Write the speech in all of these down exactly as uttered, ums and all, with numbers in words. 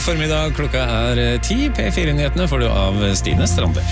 God formiddag, klokka er ti. P fire-nyhetene får du av Stine Strander.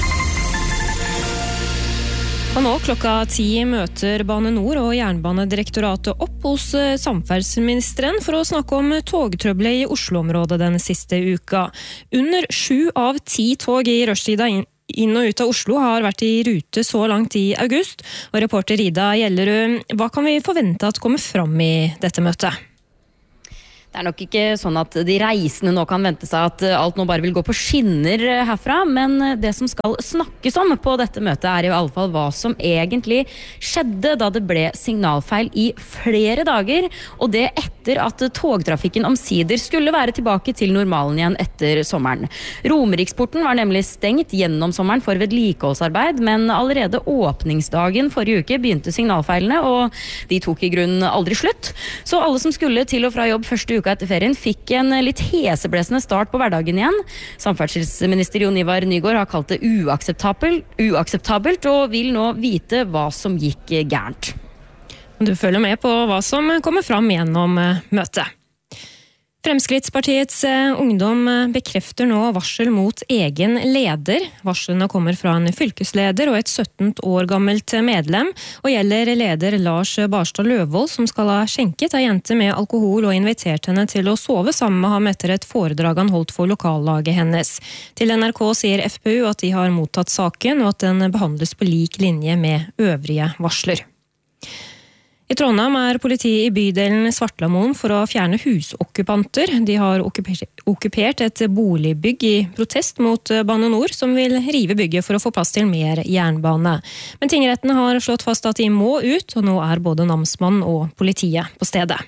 Og nå klokka ti møter Bane Nor og Jernbanedirektoratet opp hos samferdselsministeren for å snakke om togtrøbbelet i Oslo-området den siste uka. Under sju av ti tog i rushtida inn inn og ut av Oslo har vært i rute så langt i august. Og reporter Ida Gjellerud, hva kan vi forvente at kommer fram i dette møtet? Det er nok ikke sånn at de reisende nå kan vente seg at alt nå bare vil gå på skinner herfra, men det som skal snakkes om på dette møtet er i alle fall hva som egentlig skjedde da det ble signalfeil i flere dager, og det etter at togtrafikken omsider skulle være tilbake til normalen igjen etter sommeren. Romeriksporten var nemlig stengt gjennom sommeren for vedlikeholdsarbeid, men allerede åpningsdagen forrige uke begynte signalfeilene, og de tok i grunnen aldri slutt. Så alle som skulle til og fra jobb første uke etter ferien fikk en litt heseblesende start på hverdagen igjen. Samferdselsminister Jon Ivar Nygård har kalt det uakseptabelt, uakseptabelt og vil nå vite hva som gikk gærent. Du følger med på hva som kommer fram gjennom møtet. Fremskrittspartiets ungdom bekrefter nå varsel mot egen leder. Varslene kommer fra en fylkesleder og et sytten år gammelt medlem, og gjelder leder Lars Barstad Løvold, som skal ha skjenket ei jente med alkohol og invitert henne til å sove sammen med ham etter et foredrag han holdt for lokallaget hennes. Til N R K sier F P U at de har mottatt saken, og at den behandles på lik linje med øvrige varsler. I Trondheim er politiet i bydelen Svartlamoen for å fjerne husokkupanter. De har okkupert et boligbygg i protest mot Bane Nor, som vil rive bygget for å få plass til mer jernbane. Men tingretten har slått fast at de må ut, og nå er både namsmannen og politiet på stedet.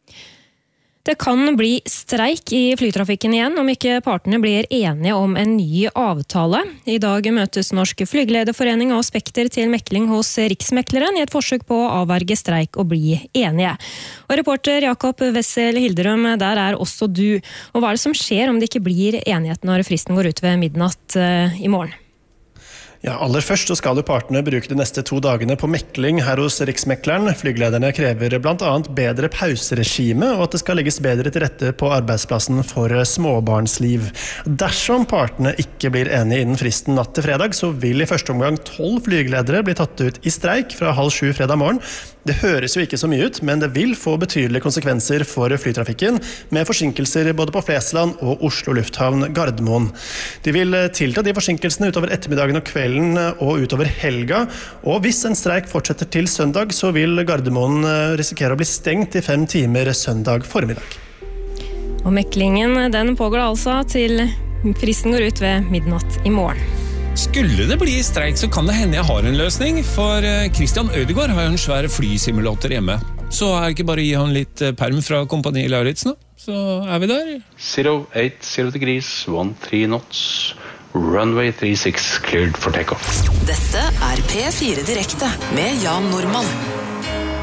Det kan bli streik i flytrafikken igjen om ikke partene blir enige om en ny avtale. I dag møtes Norsk Flygelederforening og Spekter til mekling hos Riksmekleren i et forsøk på å avverge streik og bli enige. Og reporter Jakob Wessel Hilderum, der er også du. Og hva er det som skjer om det ikke blir enighet når fristen går ut ved midnatt i morgen? Ja, aller først så skal jo partene bruke de neste to dagene på mekling her hos Riksmekleren. Flygelederne krever blant annet bedre pauseregime, og at det skal legges bedre til rette på arbeidsplassen for småbarnsliv. Dersom partene ikke blir enige innen fristen natt til fredag, så vil i første omgang tolv flygeledere bli tatt ut i streik fra halv sju fredag morgen. Det høres jo ikke så mye ut, men det vil få betydelige konsekvenser for flytrafikken, med forsinkelser både på Flesland og Oslo lufthavn Gardermoen. De vil tilta de forsinkelsene utover ettermiddagen og kvelden og utover helga, og hvis en streik fortsetter til søndag, så vil Gardermoen risikere å bli stengt i fem timer søndag formiddag. Og meklingen, den pågår altså til fristen går ut ved midnatt i morgen. Skulle det bli streik, så kan det hende jeg har en løsning, for Christian Ødegaard har jo en svær flysimulator hjemme. Så er det ikke bare å gi han litt perm fra Kompani Lauritz nå, så er vi der. zero eight zero degrees, one three knots, runway three six cleared for takeoff. Dette er P fire Direkte med Jan Normann.